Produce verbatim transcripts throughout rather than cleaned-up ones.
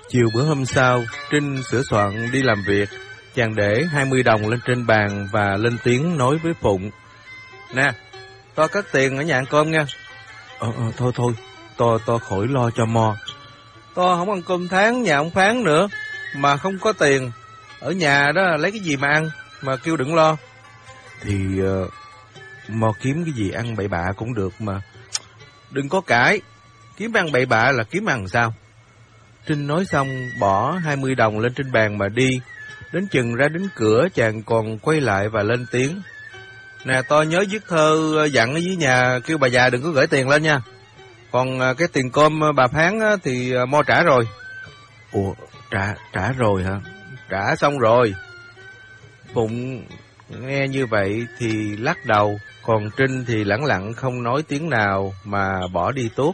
Chiều bữa hôm sau, Trinh sửa soạn đi làm việc. Chàng để hai mươi đồng lên trên bàn và lên tiếng nói với Phụng. Nè, to cất tiền ở nhà ăn cơm nha. Ờ, ờ thôi thôi, to to khỏi lo cho mo. To không ăn cơm tháng nhà ông Phán nữa, mà không có tiền. Ở nhà đó lấy cái gì mà ăn, mà kêu đừng lo. Thì uh, mo kiếm cái gì ăn bậy bạ cũng được mà. Đừng có cãi, kiếm ăn bậy bạ là kiếm ăn sao? Trinh nói xong bỏ hai mươi đồng lên trên bàn mà đi. Đến chừng ra đến cửa chàng còn quay lại và lên tiếng. Nè, to nhớ viết thơ dặn ở dưới nhà kêu bà già đừng có gửi tiền lên nha. Còn cái tiền cơm bà Phán thì mo trả rồi. Ủa, trả trả rồi hả? Trả xong rồi. Phụng nghe như vậy thì lắc đầu, còn Trinh thì lẳng lặng không nói tiếng nào mà bỏ đi tuốt.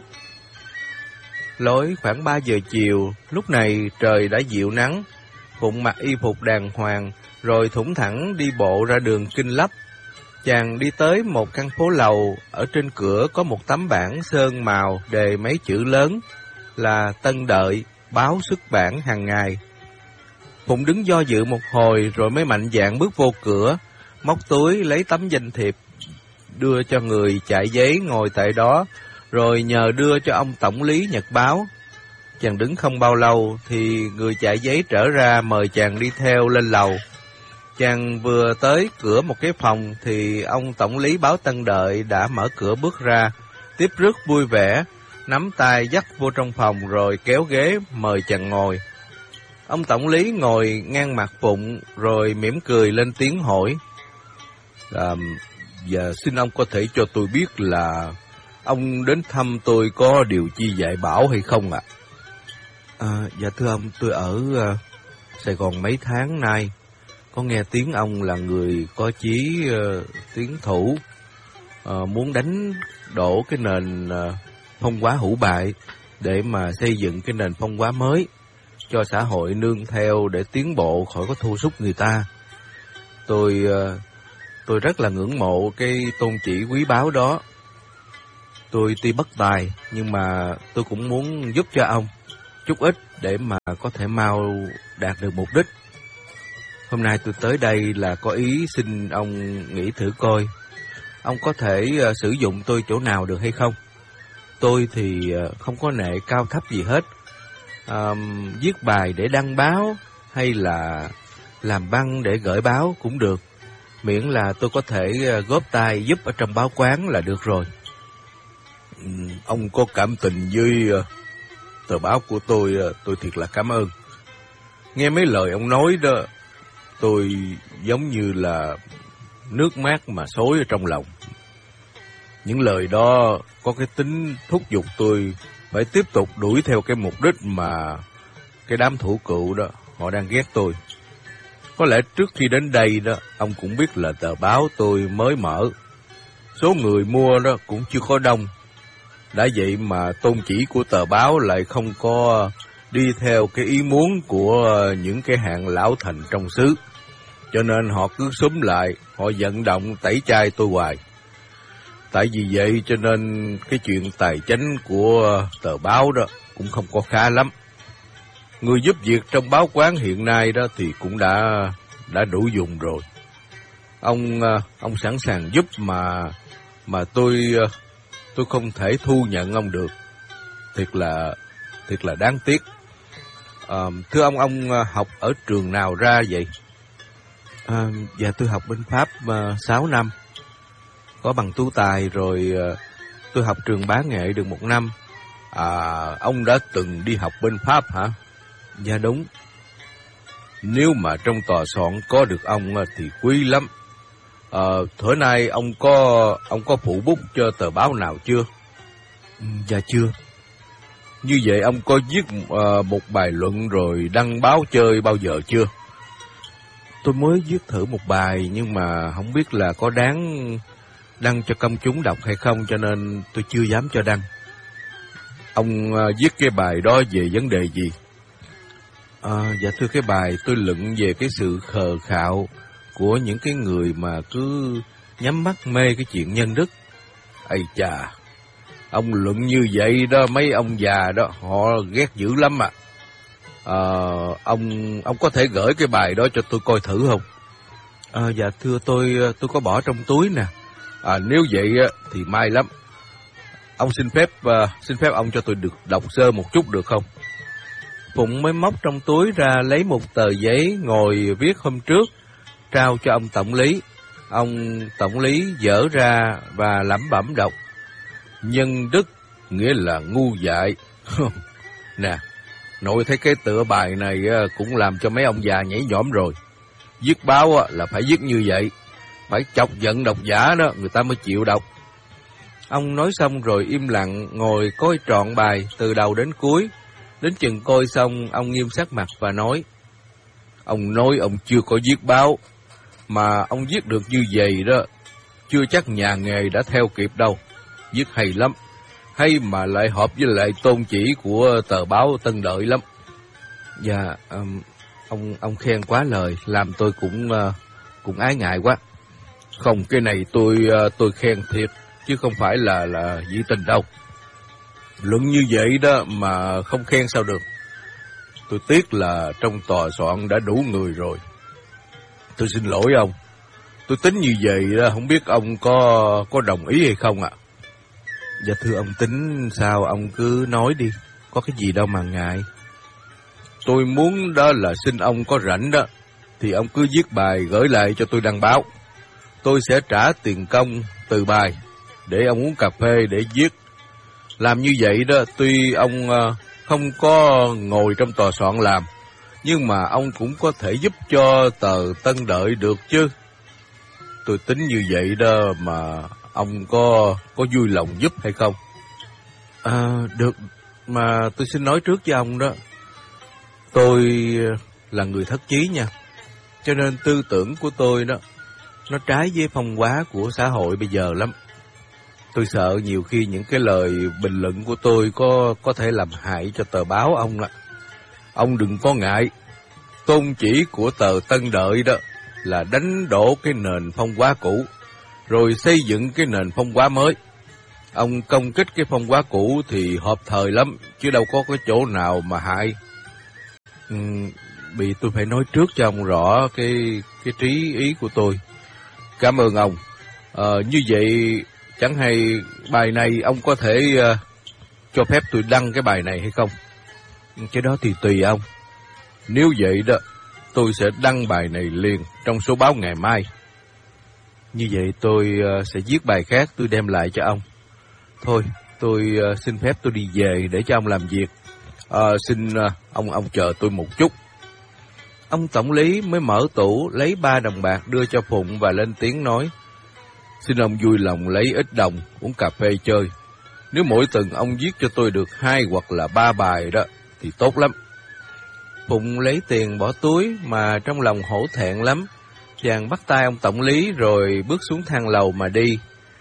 Lối khoảng ba giờ chiều, lúc này trời đã dịu nắng. Phụng mặc y phục đàng hoàng, rồi thủng thẳng đi bộ ra đường Kinh Lấp. Chàng đi tới một căn phố lầu, ở trên cửa có một tấm bảng sơn màu đề mấy chữ lớn là Tân Đợi, báo xuất bản hàng ngày. Phụng đứng do dự một hồi rồi mới mạnh dạn bước vô cửa, móc túi lấy tấm danh thiệp, đưa cho người chạy giấy ngồi tại đó, rồi nhờ đưa cho ông tổng lý nhật báo. Chàng đứng không bao lâu thì người chạy giấy trở ra mời chàng đi theo lên lầu. Chàng vừa tới cửa một cái phòng thì ông tổng lý báo Tân Đợi đã mở cửa bước ra, tiếp rất vui vẻ, nắm tay dắt vô trong phòng rồi kéo ghế mời chàng ngồi. Ông tổng lý ngồi ngang mặt Phụng rồi mỉm cười lên tiếng hỏi. À, và xin ông có thể cho tôi biết là ông đến thăm tôi có điều chi dạy bảo hay không ạ? À? À, dạ thưa ông, tôi ở uh, Sài Gòn mấy tháng nay, có nghe tiếng ông là người có chí uh, tiến thủ, uh, muốn đánh đổ cái nền uh, phong hóa hủ bại để mà xây dựng cái nền phong hóa mới, cho xã hội nương theo để tiến bộ khỏi có thu sút người ta. Tôi uh, tôi rất là ngưỡng mộ cái tôn chỉ quý báu đó. Tôi tuy bất tài nhưng mà tôi cũng muốn giúp cho ông chút ít để mà có thể mau đạt được mục đích. Hôm nay tôi tới đây là có ý xin ông nghĩ thử coi, ông có thể uh, sử dụng tôi chỗ nào được hay không? Tôi thì uh, không có nệ cao thấp gì hết. Uh, viết bài để đăng báo hay là làm băng để gửi báo cũng được, miễn là tôi có thể uh, góp tay giúp ở trong báo quán là được rồi. Ừ, ông có cảm tình với uh, tờ báo của tôi, uh, tôi thiệt là cảm ơn. Nghe mấy lời ông nói đó, tôi giống như là nước mát mà xối ở trong lòng. Những lời đó có cái tính thúc giục tôi phải tiếp tục đuổi theo cái mục đích mà cái đám thủ cựu đó họ đang ghét tôi. Có lẽ trước khi đến đây đó, ông cũng biết là tờ báo tôi mới mở, số người mua đó cũng chưa có đông. Đã vậy mà tôn chỉ của tờ báo lại không có đi theo cái ý muốn của những cái hạng lão thành trong xứ, cho nên họ cứ xúm lại, họ vận động tẩy chay tôi hoài. Tại vì vậy cho nên cái chuyện tài chánh của tờ báo đó cũng không có khá lắm. Người giúp việc trong báo quán hiện nay đó thì cũng đã đã đủ dùng rồi. Ông ông sẵn sàng giúp mà mà tôi tôi không thể thu nhận ông được. Thiệt là thiệt là đáng tiếc. À, thưa ông, ông học ở trường nào ra vậy? À, dạ tôi học bên Pháp uh, sáu năm, có bằng tú tài rồi. Uh, tôi học trường bá nghệ được một năm. À, ông đã từng đi học bên Pháp hả? Dạ đúng. Nếu mà trong tòa soạn có được ông thì quý lắm. À, thở nay ông có ông có phụ bút cho tờ báo nào chưa? Dạ chưa. Như vậy ông có viết uh, một bài luận rồi đăng báo chơi bao giờ chưa? Tôi mới viết thử một bài nhưng mà không biết là có đáng đăng cho công chúng đọc hay không, cho nên tôi chưa dám cho đăng. Ông uh, viết cái bài đó về vấn đề gì? À, dạ thưa, cái bài tôi luận về cái sự khờ khạo của những cái người mà cứ nhắm mắt mê cái chuyện nhân đức. Ây chà, ông luận như vậy đó, mấy ông già đó họ ghét dữ lắm à. À, ông ông có thể gửi cái bài đó cho tôi coi thử không? À, dạ thưa tôi tôi có bỏ trong túi nè. À, nếu vậy thì may lắm. Ông xin phép uh, xin phép ông cho tôi được đọc sơ một chút được không? Phụng mới móc trong túi ra lấy một tờ giấy ngồi viết hôm trước, trao cho ông tổng lý. Ông tổng lý dở ra và lẩm bẩm đọc: nhân đức nghĩa là ngu dại. Nè, nội thấy cái tựa bài này cũng làm cho mấy ông già nhảy nhõm rồi. Viết báo là phải viết như vậy, phải chọc giận độc giả đó người ta mới chịu đọc. Ông nói xong rồi im lặng ngồi coi trọn bài từ đầu đến cuối. Đến chừng coi xong, ông nghiêm sắc mặt và nói: ông nói ông chưa có viết báo, mà ông viết được như vậy đó, chưa chắc nhà nghề đã theo kịp đâu. Viết hay lắm, hay mà lại hợp với lại tôn chỉ của tờ báo Tân Đợi lắm. Dạ, um, ông ông khen quá lời, làm tôi cũng uh, cũng ái ngại quá. Không, cái này tôi uh, tôi khen thiệt, chứ không phải là là dĩ tình đâu. Luận như vậy đó mà không khen sao được. Tôi tiếc là trong tòa soạn đã đủ người rồi. Tôi xin lỗi ông. Tôi tính như vậy đó, không biết ông có có đồng ý hay không ạ? À? Dạ thưa ông tính sao ông cứ nói đi, có cái gì đâu mà ngại. Tôi muốn đó là xin ông có rảnh đó, thì ông cứ viết bài gửi lại cho tôi đăng báo. Tôi sẽ trả tiền công từ bài, để ông uống cà phê để viết. Làm như vậy đó, tuy ông không có ngồi trong tòa soạn làm, nhưng mà ông cũng có thể giúp cho tờ Tân Đợi được chứ. Tôi tính như vậy đó mà ông có có vui lòng giúp hay không? À, được, mà tôi xin nói trước với ông đó. Tôi là người thất chí nha, cho nên tư tưởng của tôi đó, nó trái với phong hóa của xã hội bây giờ lắm. Tôi sợ nhiều khi những cái lời bình luận của tôi có có thể làm hại cho tờ báo ông đó. Ông đừng có ngại. Tôn chỉ của tờ Tân Đợi đó là đánh đổ cái nền phong hóa cũ, rồi xây dựng cái nền phong hóa mới. Ông công kích cái phong hóa cũ thì hợp thời lắm, chứ đâu có cái chỗ nào mà hại. Ừ, bị tôi phải nói trước cho ông rõ cái cái trí ý của tôi. Cảm ơn ông. Ờ, như vậy chẳng hay bài này ông có thể uh, cho phép tôi đăng cái bài này hay không? Cái đó thì tùy ông. Nếu vậy đó, tôi sẽ đăng bài này liền trong số báo ngày mai. Như vậy tôi uh, sẽ viết bài khác tôi đem lại cho ông. Thôi, tôi uh, xin phép tôi đi về để cho ông làm việc. Uh, xin uh, ông ông chờ tôi một chút. Ông tổng lý mới mở tủ lấy ba đồng bạc đưa cho Phụng và lên tiếng nói: xin ông vui lòng lấy ít đồng uống cà phê chơi. Nếu mỗi tuần ông viết cho tôi được hai hoặc là ba bài đó thì tốt lắm. Phụng lấy tiền bỏ túi mà trong lòng hổ thẹn lắm. Chàng bắt tay ông tổng lý rồi bước xuống thang lầu mà đi.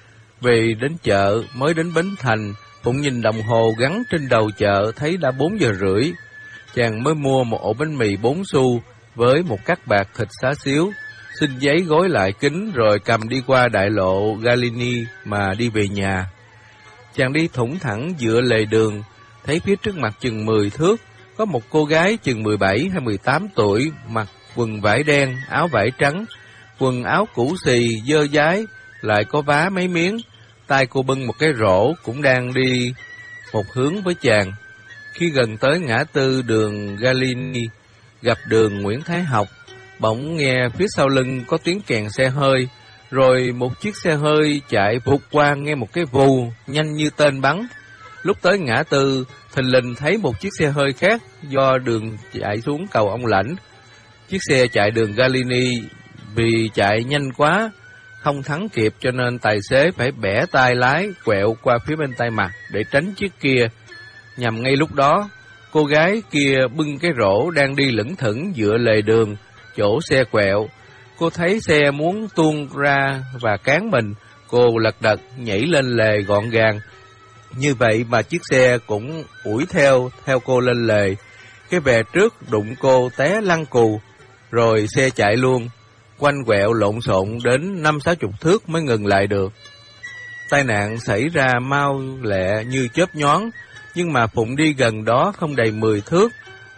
Về đến chợ, mới đến Bến Thành, Phụng nhìn đồng hồ gắn trên đầu chợ thấy đã bốn giờ rưỡi. Chàng mới mua một ổ bánh mì bốn xu với một cắt bạc thịt xá xíu, xin giấy gói lại kín rồi cầm đi qua đại lộ Galini mà đi về nhà. Chàng đi thủng thẳng dựa lề đường, thấy phía trước mặt chừng mười thước, có một cô gái chừng mười bảy hay mười tám tuổi, mặc quần vải đen, áo vải trắng, quần áo cũ xì, dơ dái, lại có vá mấy miếng. Tay cô bưng một cái rổ cũng đang đi một hướng với chàng. Khi gần tới ngã tư đường Galini, gặp đường Nguyễn Thái Học, bỗng nghe phía sau lưng có tiếng kèn xe hơi, rồi một chiếc xe hơi chạy vụt qua nghe một cái vù nhanh như tên bắn. Lúc tới ngã tư, thình lình thấy một chiếc xe hơi khác do đường chạy xuống cầu Ông Lãnh. Chiếc xe chạy đường Galini vì chạy nhanh quá, không thắng kịp cho nên tài xế phải bẻ tay lái quẹo qua phía bên tay mặt để tránh chiếc kia. Nhằm ngay lúc đó, cô gái kia bưng cái rổ đang đi lững thững dựa lề đường, chỗ xe quẹo. Cô thấy xe muốn tuôn ra và cán mình, cô lật đật nhảy lên lề gọn gàng. Như vậy mà chiếc xe cũng ủi theo, theo cô lên lề. Cái bè trước đụng cô té lăn cù, rồi xe chạy luôn, quanh quẹo lộn xộn đến năm sáu chục thước mới ngừng lại được. Tai nạn xảy ra mau lẹ như chớp nhoáng, nhưng mà Phụng đi gần đó không đầy mười thước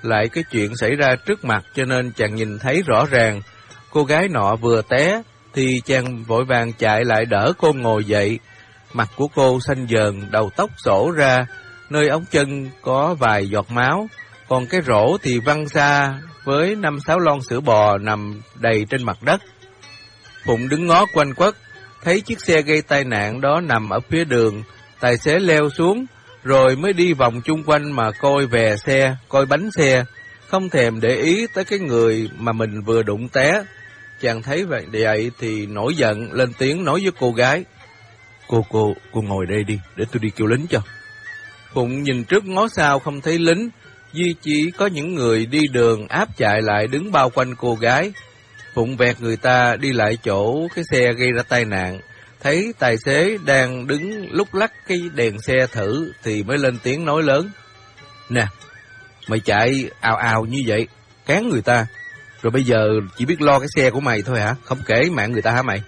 lại cái chuyện xảy ra trước mặt cho nên chàng nhìn thấy rõ ràng. Cô gái nọ vừa té thì chàng vội vàng chạy lại đỡ cô ngồi dậy. Mặt của cô xanh dờn, đầu tóc xổ ra, nơi ống chân có vài giọt máu, còn cái rổ thì văng xa với năm sáu lon sữa bò nằm đầy trên mặt đất. Phụng đứng ngó quanh quất, thấy chiếc xe gây tai nạn đó nằm ở phía đường, tài xế leo xuống, rồi mới đi vòng chung quanh mà coi vè xe, coi bánh xe, không thèm để ý tới cái người mà mình vừa đụng té. Chàng thấy vậy vậy thì nổi giận, lên tiếng nói với cô gái: Cô, cô, cô ngồi đây đi, để tôi đi kêu lính cho. Phụng nhìn trước ngó sau không thấy lính, duy chỉ có những người đi đường áp chạy lại đứng bao quanh cô gái. Phụng vẹt người ta đi lại chỗ cái xe gây ra tai nạn, thấy tài xế đang đứng lúc lắc cái đèn xe thử thì mới lên tiếng nói lớn: Nè, mày chạy ào ào như vậy, cán người ta, rồi bây giờ chỉ biết lo cái xe của mày thôi hả? Không kể mạng người ta hả mày?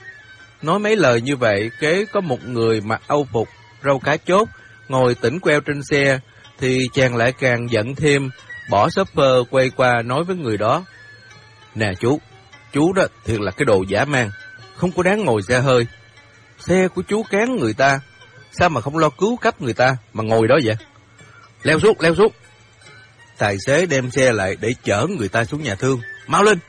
Nói mấy lời như vậy, kế có một người mặc âu phục, râu cá chốt, ngồi tỉnh queo trên xe, thì chàng lại càng giận thêm, bỏ shopper quay qua nói với người đó: Nè chú, chú đó thiệt là cái đồ dã man, không có đáng ngồi xe hơi. Xe của chú cán người ta, sao mà không lo cứu cấp người ta mà ngồi đó vậy? Leo xuống, leo xuống. Tài xế đem xe lại để chở người ta xuống nhà thương, mau lên.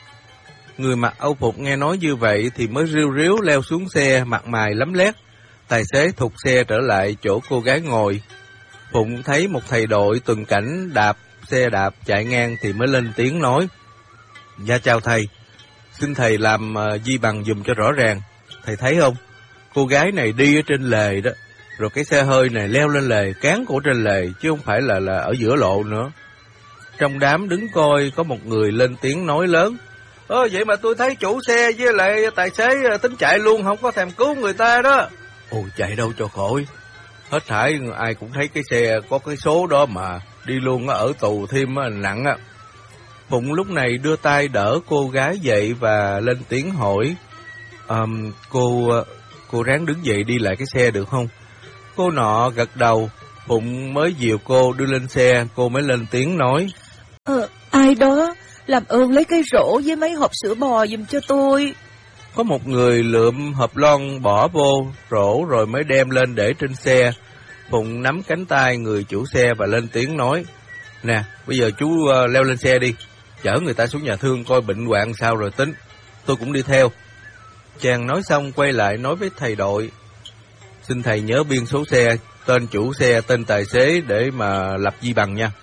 Người mặc âu phục nghe nói như vậy thì mới riu riu leo xuống xe, mặt mày lấm lét. Tài xế thụt xe trở lại chỗ cô gái ngồi. Phụng thấy một thầy đội tuần cảnh đạp xe đạp chạy ngang thì mới lên tiếng nói: Dạ chào thầy, xin thầy làm uh, di bằng dùm cho rõ ràng. Thầy thấy không, cô gái này đi ở trên lề đó, rồi cái xe hơi này leo lên lề, cán cổ trên lề, chứ không phải là là ở giữa lộ nữa. Trong đám đứng coi có một người lên tiếng nói lớn: Ơ vậy mà tôi thấy chủ xe với lại tài xế tính chạy luôn, không có thèm cứu người ta đó. Ôi chạy đâu cho khỏi, hết thảy ai cũng thấy cái xe có cái số đó mà, đi luôn ở tù thêm nặng á. Phụng lúc này đưa tay đỡ cô gái dậy và lên tiếng hỏi: um, Cô cô ráng đứng dậy đi lại cái xe được không? Cô nọ gật đầu. Phụng mới dìu cô đưa lên xe, cô mới lên tiếng nói: Ờ, ai đó làm ơn lấy cái rổ với mấy hộp sữa bò giùm cho tôi. Có một người lượm hộp lon bỏ vô rổ rồi mới đem lên để trên xe. Phụng nắm cánh tay người chủ xe và lên tiếng nói: Nè, bây giờ chú uh, leo lên xe đi, chở người ta xuống nhà thương coi bệnh hoạn sao rồi tính, tôi cũng đi theo. Chàng nói xong quay lại nói với thầy đội: Xin thầy nhớ biên số xe, tên chủ xe, tên tài xế để mà lập di bằng nha.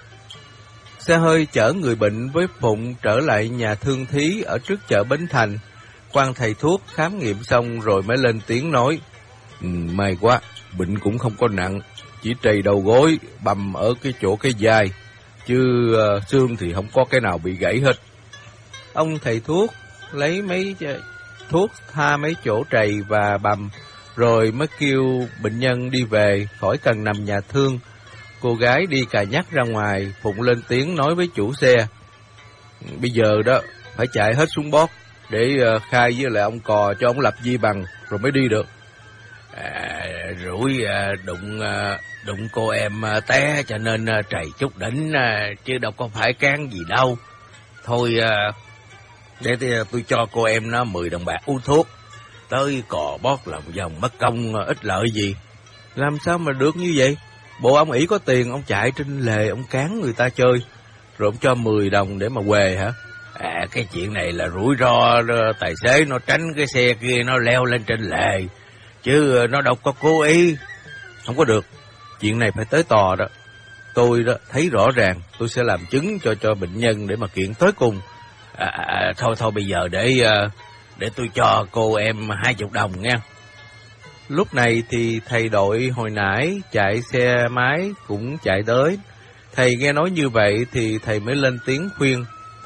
Xe hơi chở người bệnh với Phụng trở lại nhà thương thí ở trước chợ Bến Thành. Quan thầy thuốc khám nghiệm xong rồi mới lên tiếng nói: ừ, may quá, bệnh cũng không có nặng, chỉ trầy đầu gối, bầm ở cái chỗ cái vai, chứ uh, xương thì không có cái nào bị gãy hết. Ông thầy thuốc lấy mấy thuốc tha mấy chỗ trầy và bầm, rồi mới kêu bệnh nhân đi về, khỏi cần nằm nhà thương. Cô gái đi cà nhắc ra ngoài. Phụng lên tiếng nói với chủ xe: Bây giờ đó phải chạy hết xuống bót để uh, khai với lại ông cò cho ông lập di bằng rồi mới đi được. À, rủi uh, đụng uh, đụng cô em uh, té cho nên uh, trầy chút đỉnh, uh, chứ đâu có phải cán gì đâu. Thôi uh, để uh, tôi cho cô em nó mười đồng bạc uống thuốc, tới cò bót làm vòng mất công uh, ít lợi gì. Làm sao mà được như vậy? Bộ ông ỷ có tiền, ông chạy trên lề, ông cán người ta chơi, rồi ông cho mười đồng để mà què hả? À, cái chuyện này là rủi ro, tài xế nó tránh cái xe kia nó leo lên trên lề, chứ nó đâu có cố ý. Không có được, chuyện này phải tới tòa đó. Tôi đó thấy rõ ràng, tôi sẽ làm chứng cho cho bệnh nhân để mà kiện tới cùng. À, à, thôi thôi bây giờ để để tôi cho cô em hai chục đồng nha. Lúc này thì thầy đội hồi nãy chạy xe máy cũng chạy tới. Thầy nghe nói như vậy thì thầy mới lên tiếng khuyên: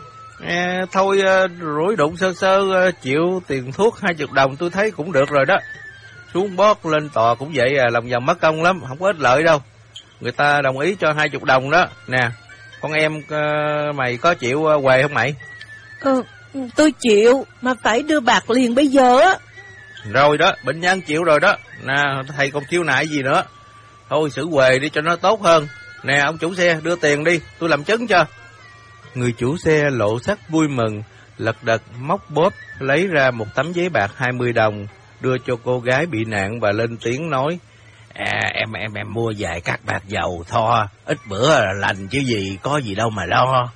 à, thôi rủi đụng sơ sơ chịu tiền thuốc hai chục đồng tôi thấy cũng được rồi đó. Xuống bót lên tòa cũng vậy à, lòng vòng mất công lắm, không có ích lợi đâu. Người ta đồng ý cho hai chục đồng đó. Nè, con em mày có chịu què không mày? Ờ, tôi chịu, mà phải đưa bạc liền bây giờ á. Rồi đó, bệnh nhân chịu rồi đó. Nè, thầy còn chiêu nại gì nữa. Thôi xử què đi cho nó tốt hơn. Nè ông chủ xe, đưa tiền đi, tôi làm chứng cho. Người chủ xe lộ sắc vui mừng, lật đật móc bóp lấy ra một tấm giấy bạc hai mươi đồng, đưa cho cô gái bị nạn và lên tiếng nói: À, em em em mua vài cát bạc dầu tho, ít bữa là lành chứ gì, có gì đâu mà lo.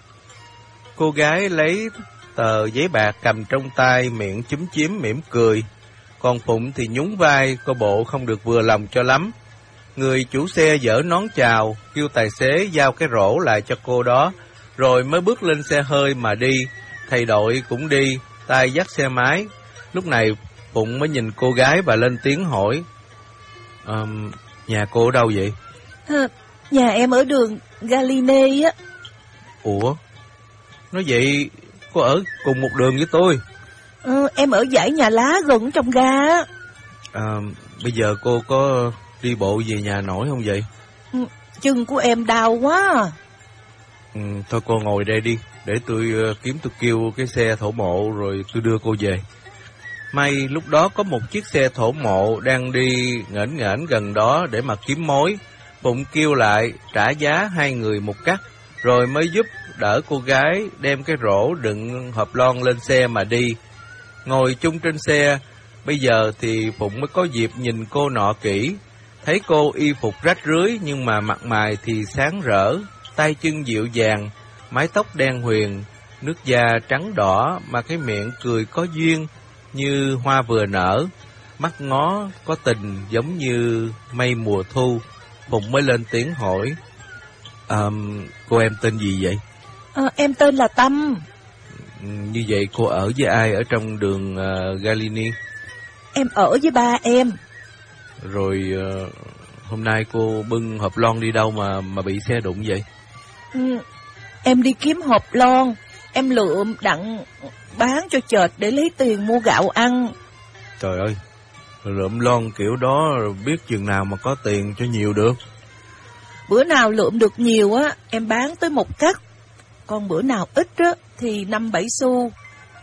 Cô gái lấy tờ giấy bạc cầm trong tay, miệng chúm chím mỉm cười. Còn Phụng thì nhún vai, coi bộ không được vừa lòng cho lắm. Người chủ xe giở nón chào, kêu tài xế giao cái rổ lại cho cô đó, rồi mới bước lên xe hơi mà đi. Thầy đội cũng đi, tay dắt xe máy. Lúc này Phụng mới nhìn cô gái và lên tiếng hỏi: à, nhà cô ở đâu vậy? À, nhà em ở đường Galine á. Ủa? Nói vậy cô ở cùng một đường với tôi? À, em ở dãy nhà lá gần trong ga á. À, bây giờ cô có đi bộ về nhà nổi không vậy? Ừ, chân của em đau quá. Ừ, thôi cô ngồi đây đi, để tôi uh, kiếm tôi kêu cái xe thổ mộ rồi tôi đưa cô về. May lúc đó có một chiếc xe thổ mộ đang đi nghển nghển gần đó để mà kiếm mối. Phụng kêu lại trả giá hai người một cắt, rồi mới giúp đỡ cô gái đem cái rổ đựng hộp lon lên xe mà đi. Ngồi chung trên xe, bây giờ thì Phụng mới có dịp nhìn cô nọ kỹ. Thấy cô y phục rách rưới nhưng mà mặt mày thì sáng rỡ, tay chân dịu dàng, mái tóc đen huyền, nước da trắng đỏ mà cái miệng cười có duyên như hoa vừa nở, mắt ngó có tình giống như mây mùa thu. Phụng mới lên tiếng hỏi: à, cô em tên gì vậy? À, em tên là Tâm. Như vậy cô ở với ai ở trong đường uh, Galine? Em ở với ba em. Rồi uh, hôm nay cô bưng hộp lon đi đâu mà mà bị xe đụng vậy? Ừ, em đi kiếm hộp lon, em lượm đặng bán cho chợt để lấy tiền mua gạo ăn. Trời ơi, lượm lon kiểu đó biết chừng nào mà có tiền cho nhiều được. Bữa nào lượm được nhiều á, em bán tới một cắt. Còn bữa nào ít á, thì năm bảy xu.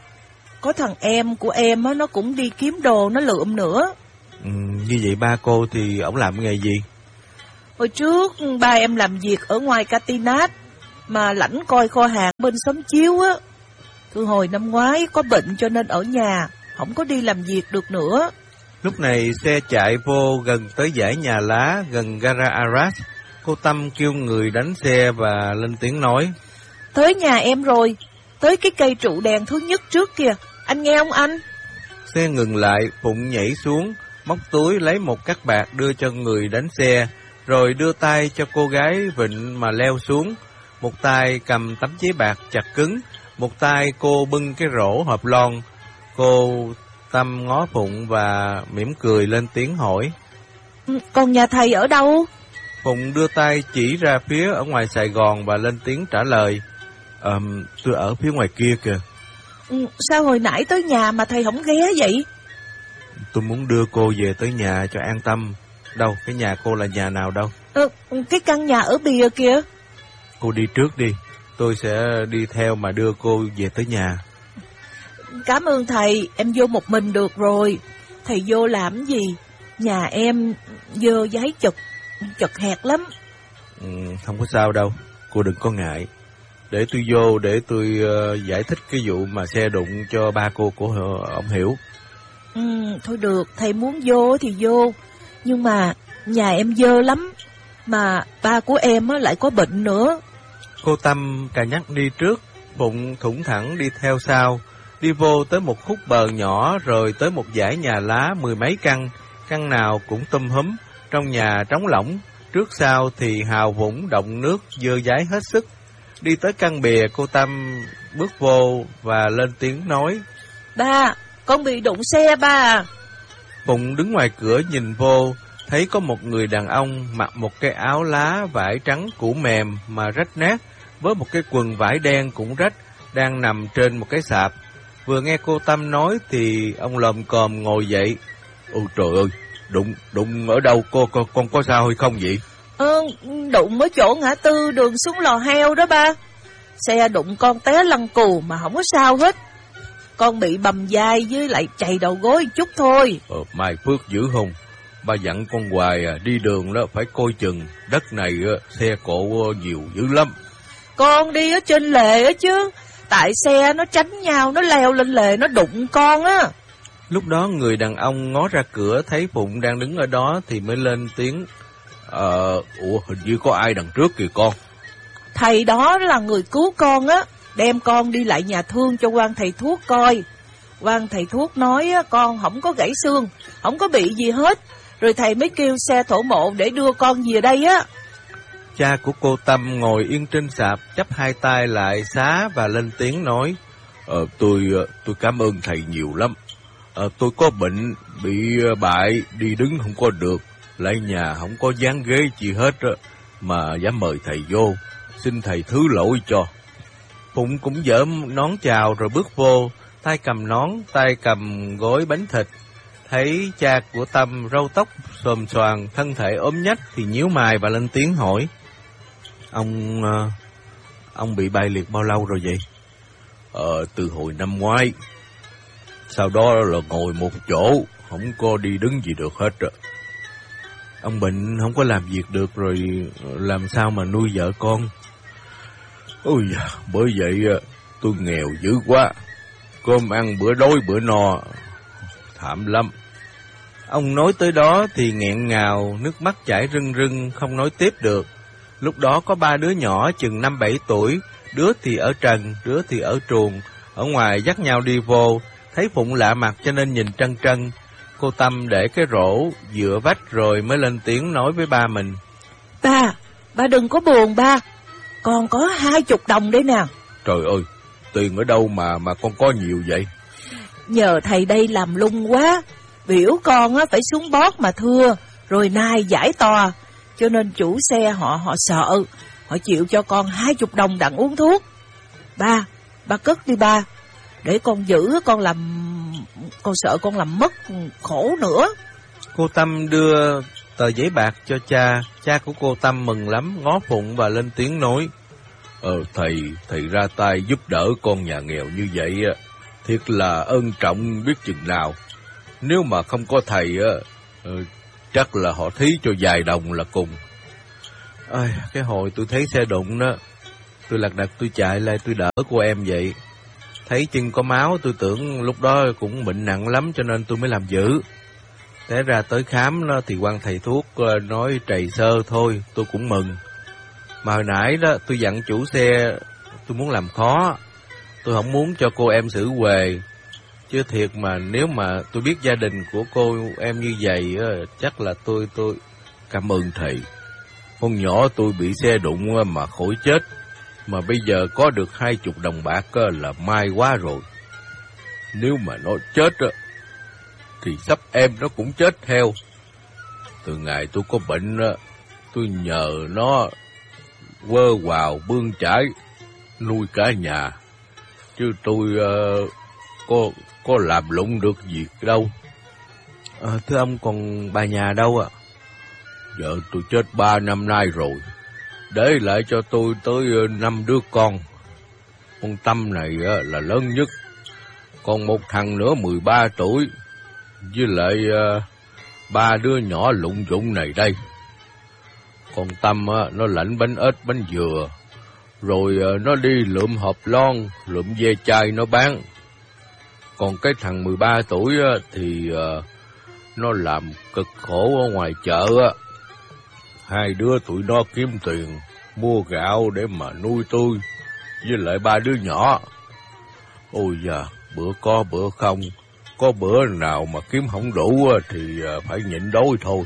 Có thằng em của em á, nó cũng đi kiếm đồ, nó lượm nữa. Ừ, như vậy ba cô thì ổng làm nghề gì? Hồi trước ba em làm việc ở ngoài Catinat, mà lãnh coi kho hàng bên xóm chiếu á. Từ hồi năm ngoái có bệnh cho nên ở nhà, không có đi làm việc được nữa. Lúc này xe chạy vô gần tới dãy nhà lá gần gara Arras. Cô Tâm kêu người đánh xe và lên tiếng nói: Tới nhà em rồi, tới cái cây trụ đèn thứ nhất trước kìa, anh nghe không anh? Xe ngừng lại, Phụng nhảy xuống, móc túi lấy một cát bạc đưa cho người đánh xe, rồi đưa tay cho cô gái vịn mà leo xuống. Một tay cầm tấm giấy bạc chặt cứng, một tay cô bưng cái rổ hộp lon. Cô Tâm ngó Phụng và mỉm cười lên tiếng hỏi: Còn nhà thầy ở đâu? Phụng đưa tay chỉ ra phía ở ngoài Sài Gòn và lên tiếng trả lời: Ờ, tôi ở phía ngoài kia kìa. Ừ, sao hồi nãy tới nhà mà thầy không ghé vậy? Tôi muốn đưa cô về tới nhà cho an tâm. Đâu, cái nhà cô là nhà nào đâu? Ừ, cái căn nhà ở bìa kìa. Cô đi trước đi, tôi sẽ đi theo mà đưa cô về tới nhà. Cảm ơn thầy, em vô một mình được rồi. Thầy vô làm gì? Nhà em dơ giấy chật, chật hẹp lắm. Ừ, không có sao đâu, cô đừng có ngại. Để tôi vô, để tôi uh, giải thích cái vụ mà xe đụng cho ba cô của ông Hiểu. Ừ, thôi được, thầy muốn vô thì vô. Nhưng mà nhà em dơ lắm, mà ba của em lại có bệnh nữa. Cô Tâm cà nhắc đi trước, Phụng thủng thẳng đi theo sau. Đi vô tới một khúc bờ nhỏ, rồi tới một dãy nhà lá mười mấy căn, căn nào cũng tum húm, trong nhà trống lỏng, trước sau thì hào vũng động nước dơ dáy hết sức. Đi tới căn bìa, cô Tâm bước vô và lên tiếng nói: Ba, con bị đụng xe ba. Phụng đứng ngoài cửa nhìn vô, thấy có một người đàn ông mặc một cái áo lá vải trắng cũ mềm mà rách nát, với một cái quần vải đen cũng rách, đang nằm trên một cái sạp. Vừa nghe cô Tâm nói thì ông lồm cồm ngồi dậy. Ôi trời ơi, đụng đụng ở đâu, cô con, con có sao hay không vậy? Ờ, đụng ở chỗ ngã tư đường xuống lò heo đó ba. Xe đụng con té lăn cù mà không có sao hết. Con bị bầm vai với lại chày đầu gối chút thôi. Ờ, mày phước dữ hùng. ba dặn con hoài à, đi đường đó phải coi chừng, đất này à, xe cộ nhiều dữ lắm. Con đi ở trên lề á chứ, tại xe nó tránh nhau, nó leo lên lề, nó đụng con á. Lúc đó người đàn ông ngó ra cửa thấy Phụng đang đứng ở đó thì mới lên tiếng. Ờ, ủa hình như có ai đằng trước kìa con. Thầy đó là người cứu con á, đem con đi lại nhà thương cho quan thầy thuốc coi. Quan thầy thuốc nói á, con không có gãy xương, không có bị gì hết, rồi thầy mới kêu xe thổ mộ để đưa con về đây á. Cha của cô Tâm ngồi yên trên sạp, chắp hai tay lại xá và lên tiếng nói. Ờ, tôi tôi cảm ơn thầy nhiều lắm. Ờ, tôi có bệnh, bị bại, đi đứng không có được, lại nhà không có dán ghế gì hết mà dám mời thầy vô, xin thầy thứ lỗi cho. Phụng cũng giở nón chào rồi bước vô, tay cầm nón, tay cầm gói bánh thịt. Thấy cha của Tâm râu tóc xồm xoàm, thân thể ốm nhách thì nhíu mày và lên tiếng hỏi. Ông ông bị bại liệt bao lâu rồi vậy? Ờ, từ hồi năm ngoái. Sau đó là ngồi một chỗ, không có đi đứng gì được hết. Ông bệnh không có làm việc được rồi làm sao mà nuôi vợ con? Ôi, bởi vậy tôi nghèo dữ quá, cơm ăn bữa đói bữa no, thảm lắm. Ông nói tới đó thì nghẹn ngào, nước mắt chảy rưng rưng, không nói tiếp được. Lúc đó có ba đứa nhỏ chừng năm bảy tuổi, đứa thì ở trần, đứa thì ở truồng, ở ngoài dắt nhau đi vô. Thấy Phụng lạ mặt cho nên nhìn trân trân. Cô Tâm để cái rổ dựa vách rồi mới lên tiếng nói với ba mình. Ba, ba đừng có buồn ba, con có hai chục đồng đấy nè. Trời ơi, tiền ở đâu mà mà con có nhiều vậy? Nhờ thầy đây làm lung quá, biểu con á phải xuống bót mà thưa, rồi nay giải tòa, cho nên chủ xe họ họ sợ, họ chịu cho con hai chục đồng đặng uống thuốc. Ba, ba cất đi ba, để con giữ, con làm, con sợ con làm mất khổ nữa. Cô Tâm đưa tờ giấy bạc cho cha, cha của cô Tâm mừng lắm, ngó Phụng và lên tiếng nói. Ờ, thầy, thầy ra tay giúp đỡ con nhà nghèo như vậy, thiệt là ân trọng biết chừng nào. Nếu mà không có thầy, chắc là họ thí cho vài đồng là cùng. Ôi, cái hồi tôi thấy xe đụng đó, tôi lật đật tôi chạy lại tôi đỡ cô em vậy. Thấy chân có máu, tôi tưởng lúc đó cũng bệnh nặng lắm cho nên tôi mới làm dữ. Thế ra tới khám đó, thì quan thầy thuốc nói trầy sơ thôi, tôi cũng mừng. Mà hồi nãy đó tôi dặn chủ xe tôi muốn làm khó, tôi không muốn cho cô em xử huề. Chứ thiệt mà nếu mà tôi biết gia đình của cô em như vậy, chắc là tôi tôi cảm ơn thầy. Con nhỏ tôi bị xe đụng mà khỏi chết, mà bây giờ có được hai chục đồng bạc là may quá rồi. Nếu mà nó chết thì sắp em nó cũng chết theo. Từ ngày tôi có bệnh, tôi nhờ nó quơ quào bươn chải nuôi cả nhà, chứ tôi uh, có có làm lụng được gì đâu. À, thưa ông, còn bà nhà đâu ạ? Vợ tôi chết ba năm nay rồi, để lại cho tôi tới năm đứa con. Con Tâm này là lớn nhất, còn một thằng nữa mười ba tuổi, với lại uh, ba đứa nhỏ lụng dụng này đây. Con Tâm uh, nó lãnh bánh ếch bánh dừa, rồi uh, nó đi lượm hộp lon, lượm ve chai nó bán. Còn cái thằng mười ba tuổi uh, thì uh, nó làm cực khổ ở ngoài chợ. Uh. Hai đứa tụi nó kiếm tiền mua gạo để mà nuôi tôi với lại ba đứa nhỏ. Ôi da, bữa có bữa không, có bữa nào mà kiếm không đủ thì phải nhịn đói thôi.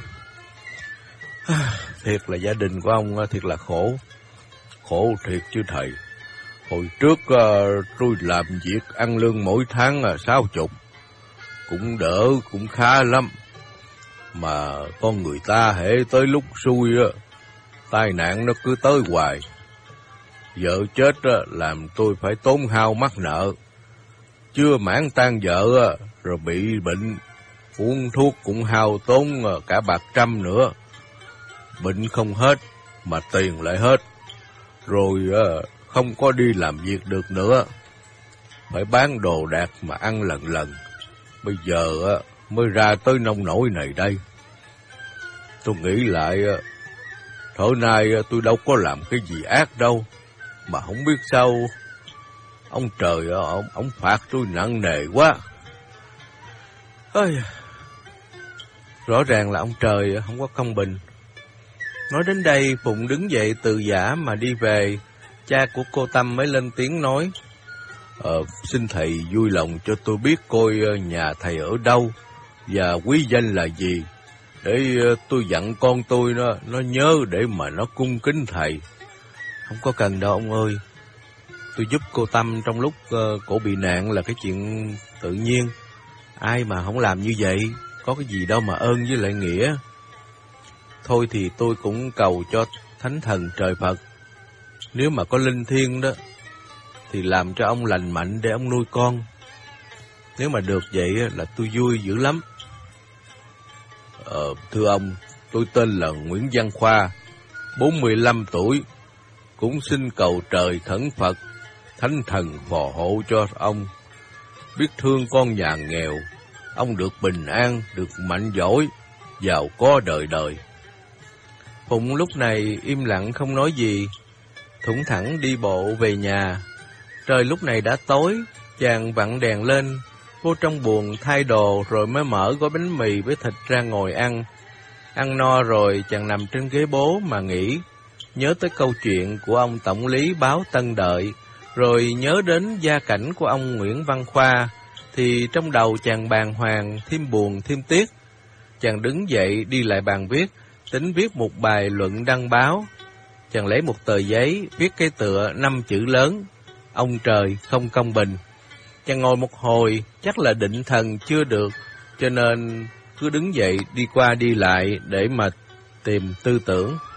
Thiệt là gia đình của ông thiệt là khổ, khổ thiệt chứ thầy. Hồi trước tôi làm việc ăn lương mỗi tháng sáu chục, cũng đỡ, cũng khá lắm. Mà con người ta hễ tới lúc xui tai nạn nó cứ tới hoài. Vợ chết làm tôi phải tốn hao mắc nợ, chưa mãn tan vợ rồi bị bệnh, uống thuốc cũng hao tốn cả bạc trăm nữa. Bệnh không hết mà tiền lại hết, rồi không có đi làm việc được nữa, phải bán đồ đạc mà ăn lần lần. Bây giờ mới ra tới nông nổi này đây. Tôi nghĩ lại, thổi nay tôi đâu có làm cái gì ác đâu, mà không biết sao ông trời ông, ông phạt tôi nặng nề quá. Ôi, rõ ràng là ông trời không có công bình. Nói đến đây, Phụng đứng dậy từ giã mà đi về. Cha của cô Tâm mới lên tiếng nói, Ờ, xin thầy vui lòng cho tôi biết coi nhà thầy ở đâu và quý danh là gì, để tôi dặn con tôi nó, nó nhớ để mà nó cung kính thầy. Không có cần đâu ông ơi. Tôi giúp cô Tâm trong lúc uh, cổ bị nạn là cái chuyện tự nhiên. Ai mà không làm như vậy, có cái gì đâu mà ơn với lại nghĩa. Thôi thì tôi cũng cầu cho thánh thần trời Phật, nếu mà có linh thiêng đó, thì làm cho ông lành mạnh để ông nuôi con. Nếu mà được vậy là tôi vui dữ lắm. Ờ, thưa ông, tôi tên là Nguyễn Văn Khoa, bốn mươi lăm tuổi. Cũng xin cầu trời khẩn Phật, thánh thần phò hộ cho ông. Biết thương con nhà nghèo, ông được bình an, được mạnh giỏi, giàu có đời đời. Phụng lúc này im lặng không nói gì, thủng thẳng đi bộ về nhà. Trời lúc này đã tối, chàng vặn đèn lên, vô trong buồng thay đồ rồi mới mở gói bánh mì với thịt ra ngồi ăn. Ăn no rồi chàng nằm trên ghế bố mà nghĩ, nhớ tới câu chuyện của ông tổng lý báo Tân Đợi, rồi nhớ đến gia cảnh của ông Nguyễn Văn Khoa, thì trong đầu chàng bàng hoàng, thêm buồn thêm tiếc. Chàng đứng dậy đi lại bàn viết, tính viết một bài luận đăng báo. Chàng lấy một tờ giấy, viết cái tựa năm chữ lớn, ông trời không công bình. Chàng ngồi một hồi, chắc là định thần chưa được, cho nên cứ đứng dậy đi qua đi lại để mà tìm tư tưởng.